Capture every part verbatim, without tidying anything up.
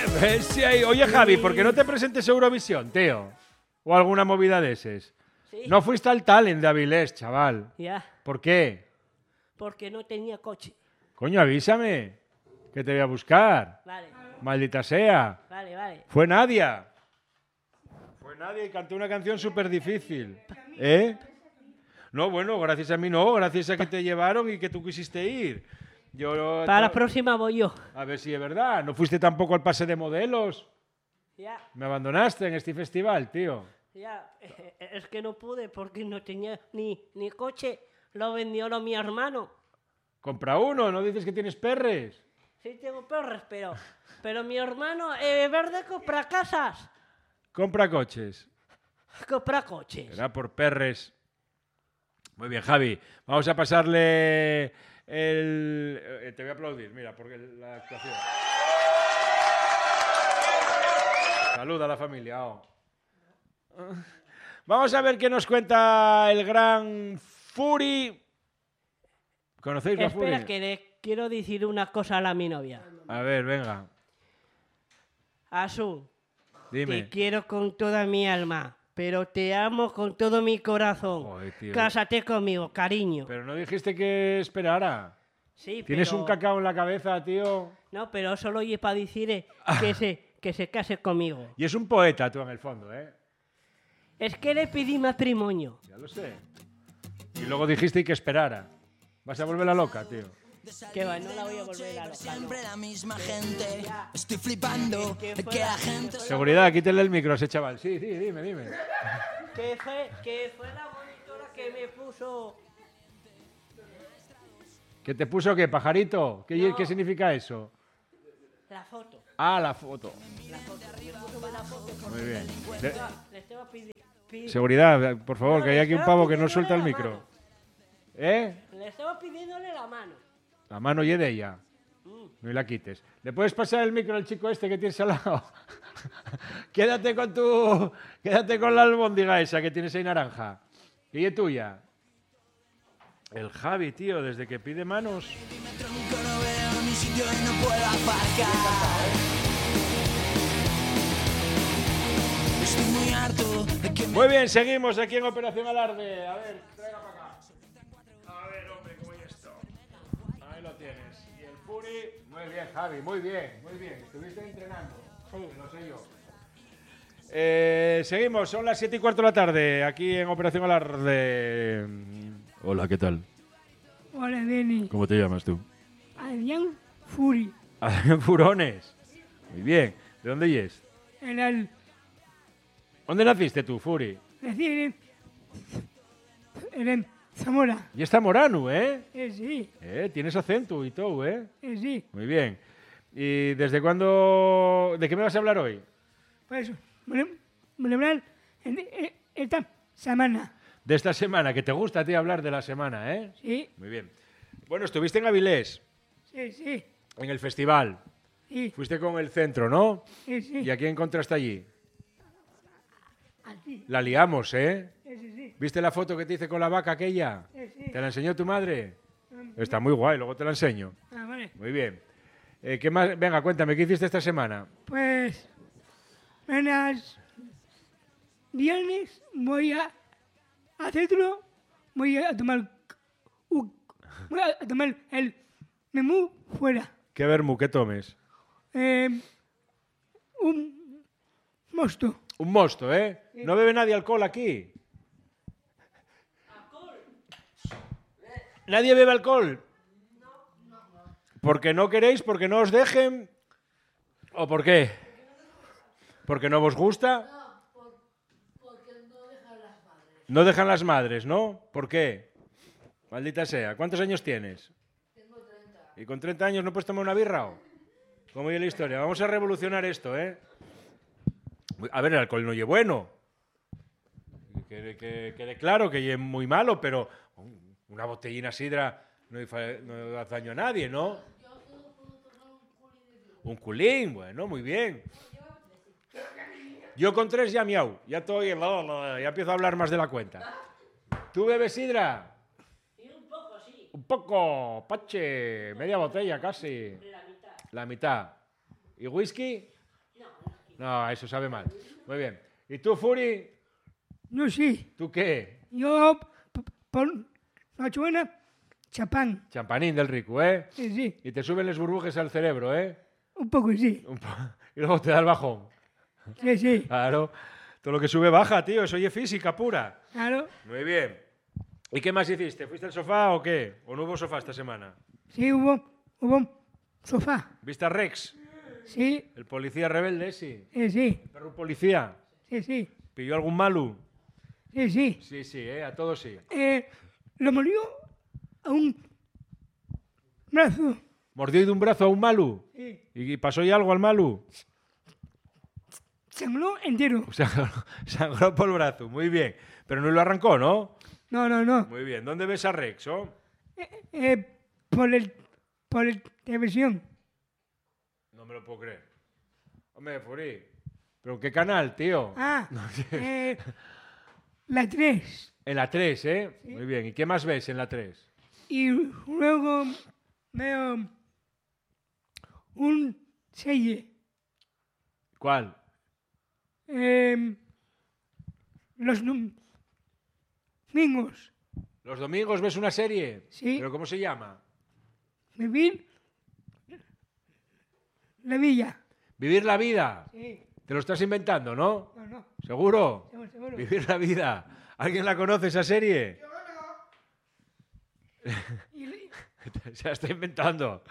Eh, sí, oye, Javi, ¿por qué no te presentes a Eurovisión, tío? O alguna movida de eses. Sí. No fuiste al Talent de Avilés, chaval. Ya, ¿Por qué? porque no tenía coche. Coño, avísame, que te voy a buscar. Vale, Maldita sea. vale, vale. Fue Nadia. Fue Nadia y cantó una canción súper difícil. ¿Eh? No, bueno, gracias a mí no, gracias a que te llevaron y que tú quisiste ir. Yo, Para la próxima voy yo. A ver si es verdad. ¿No fuiste tampoco al pase de modelos? Ya, Me abandonaste en este festival, tío. ya. eh, eh, Es que no pude porque no tenía ni, ni coche. Lo vendió lo mi hermano. Compra uno, no dices que tienes perres. Sí tengo perros, pero, pero mi hermano eh, verde compra casas. Compra coches. Compra coches. Será por perres. Muy bien, Javi. Vamos a pasarle el... eh, te voy a aplaudir, mira, porque la actuación. Saluda a la familia. Oh. Vamos a ver qué nos cuenta el gran Fury. ¿Conocéis la Fury? Espera, que le quiero decir una cosa a la mi novia. A ver, venga. Asun, Dime. te quiero con toda mi alma, pero te amo con todo mi corazón. Joder, tío. Cásate conmigo, cariño. Pero no dijiste que esperara. Sí, Tienes pero- un cacao en la cabeza, tío. No, pero solo oye para decir eh, que se, que se case conmigo. Y es un poeta tú en el fondo, ¿eh? Es que le pedí matrimonio. Ya lo sé. Y luego dijiste que esperara. Vas a volver la loca, tío. Que va, no la voy a volver a loca, no. Siempre la misma gente. Estoy flipando Que de fuera- que la gente. Seguridad, quítale el micro a ese chaval. Sí, sí, dime, dime. Que fue, que fue la monitora que me puso... ¿Qué te puso qué, pajarito? ¿Qué, No. ¿qué significa eso? La foto. Ah, la foto. La foto. Me puso la foto. Muy bien. Le De- estaba, le estaba pidi- pidi- Seguridad, por favor, No, que hay le aquí un estaba pavo que no pidiéndole suelta el la micro. mano. ¿Eh? Le estaba pidiéndole la mano. La mano y de ella. No la quites. ¿Le puedes pasar el micro al chico este que tienes al lado? Quédate con tu... Quédate con la albóndiga esa que tienes ahí naranja. ¿Y es tuya? El Javi, tío, desde que pide manos... Tronco, no veo mi sitio y no puedo aparcar. Estoy muy harto de que me Muy bien, seguimos aquí en Operación Alarde. A ver, traiga para acá. A ver, hombre, ¿cómo es esto? Ahí lo tienes. Y el Fury... Muy bien, Javi, muy bien, muy bien. Estuviste entrenando. Sí, lo sé yo. Eh, seguimos, son las siete y cuarto de la tarde, aquí en Operación Alarde. Hola, ¿qué tal? Hola, Denny. ¿Cómo te llamas tú? Adrián Furi. Adrián Furones. Muy bien. ¿De dónde es? En el... ¿Dónde naciste tú, Fury? Nací en... En Zamora. Y está Moranu, ¿eh? Eh, sí, ¿eh? Tienes acento y todo, ¿eh? eh, sí. Muy bien. ¿Y desde cuándo... ¿De qué me vas a hablar hoy? Pues, me me hablar en, en esta semana. De esta semana, que te gusta a ti hablar de la semana, ¿eh? Sí, Muy bien. Bueno, estuviste en Avilés, sí, sí, en el festival. sí, Fuiste con el centro, ¿no? sí, sí. ¿Y a quién encontraste allí? Así, La liamos, ¿eh? sí, sí, sí, ¿Viste la foto que te hice con la vaca aquella? sí, sí. ¿Te la enseñó tu madre? Está muy guay, luego te la enseño. Ah, vale. Muy bien. Eh, ¿qué más? Venga, cuéntame, ¿qué hiciste esta semana? Pues, buenas viernes voy a, a centro, voy a tomar, un- voy a tomar el menú fuera. ¿Qué vermú que tomes? Eh, un mosto. Un mosto, ¿eh? ¿No bebe nadie alcohol aquí? ¿Nadie bebe alcohol? ¿Porque no queréis? ¿Porque no os dejen? ¿O por qué? ¿Porque no os gusta? No dejan las madres, ¿no? ¿Por qué? Maldita sea. ¿Cuántos años tienes? Tengo treinta. ¿Y con treinta años no puedes tomar una birra? ¿O? ¿Cómo es la historia? Vamos a revolucionar esto, ¿eh? A ver, el alcohol no es bueno. Que que- quede claro que es muy malo, pero una botellina sidra no fa- no hace daño a nadie, ¿no? Un culín, bueno, muy bien. Yo con tres ya miau, ya estoy, ya empiezo a hablar más de la cuenta. ¿Tú bebes sidra? un poco, sí. Un poco, pache, media botella casi. La mitad. La mitad. ¿Y whisky? No, eso sabe mal. Muy bien. ¿Y tú, Furi? No, sí. ¿Tú qué? Yo, p- por Nochebuena, chapán. Champanín del rico, ¿eh? Sí, sí. Y te suben las burbujas al cerebro, ¿eh? Un poco sí. Un po- Y luego te da el bajón. Sí, sí. Claro. Todo lo que sube baja, tío. Eso es física pura. Claro. Muy bien. ¿Y qué más hiciste? ¿Fuiste al sofá o qué? ¿O no hubo sofá esta semana? Sí, hubo, hubo sofá. ¿Viste a Rex? Sí, El policía rebelde, sí. sí, sí. El perro policía. Sí, sí. ¿Pilló algún malu? Sí, sí. Sí, sí, ¿eh? A todos sí. Eh, lo murió a un brazo. ¿Mordió de un brazo a un malu? Sí. ¿Y pasó ya algo al malu? Sangró entero. O sea, sangró por el brazo. Muy bien. Pero no lo arrancó, ¿no? No, no, no. Muy bien. ¿Dónde ves a Rex, oh? Eh, eh, por el, por el televisión. No me lo puedo creer. Hombre, Furi. ¿Pero en qué canal, tío? Ah, eh, la tres. En la tres, ¿eh? Muy bien. ¿Y qué más ves en la tres? Y luego veo un serie. ¿Cuál? Eh, los domingos. ¿Los domingos ves una serie? Sí. ¿Pero cómo se llama? Vivir la villa. Vivir la vida. Sí. Te lo estás inventando, ¿no? No, no. ¿Seguro? Seguro, seguro. Vivir la vida. ¿Alguien la conoce esa serie? Y, Se la está inventando.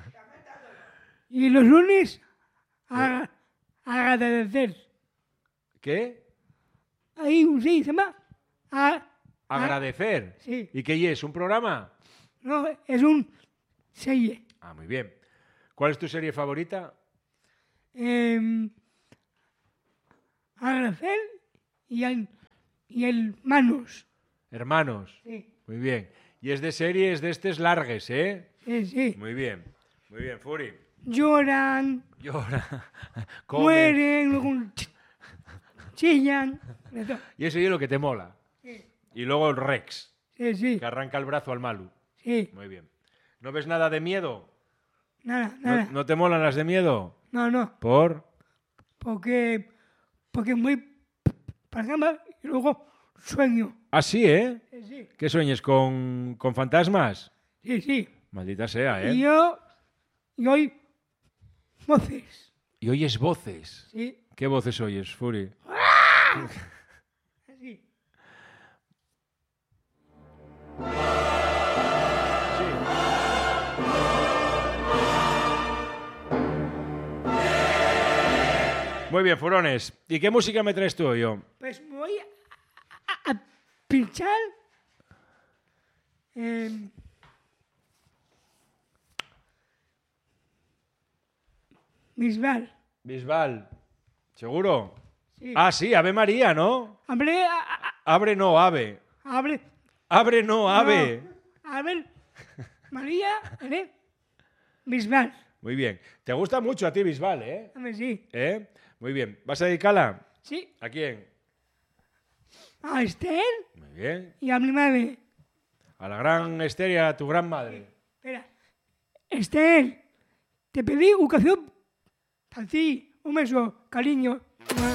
y los lunes a, a agradecer. ¿Qué? Hay un sí, se llama. A, Agradecer. Sí. ¿Y qué es? ¿Un programa? no, es un serie. Ah, muy bien. ¿Cuál es tu serie favorita? Eh, agradecer y el, y el manos. Hermanos. Sí, Muy bien. Y es de series de estos largues, ¿eh? sí, sí. Muy bien. Muy bien, Furi. Lloran, Llora. Come. mueren, luego ch- chillan. de todo. Y eso es lo que te mola. Sí, Y luego el Rex, sí, sí, que arranca el brazo al malu. sí. Muy bien. ¿No ves nada de miedo? Nada, ¿No, nada. ¿no te molan las de miedo? No, no. ¿Por? Porque, porque voy para cama y luego sueño. Ah, sí, ¿eh? Sí, sí. ¿Qué sueñes? ¿Con, con fantasmas? Sí, sí. Maldita sea, Y ¿eh? yo, y hoy, voces. Y oyes voces. Sí, ¿Qué voces oyes, Furi? así. Muy bien, furones. ¿Y qué música me traes tú, yo? Pues voy a, a- a pinchar eh, Bisbal. Bisbal. ¿Seguro? Sí. Ah, sí, Ave María, ¿no? Hablé a, a- Abre no, ave. hable. Abre no, ave. No, a ver, María, ¿eh? Bisbal. Muy bien. Te gusta mucho a ti Bisbal, ¿eh? A ver, sí. ¿Eh? Muy bien. ¿Vas a dedicarla? Sí. ¿A quién? A Esther Muy bien. y a mi madre. A la gran Esther y a tu gran madre. Espera. Esther, te pedí un canción para ti. Un beso, cariño.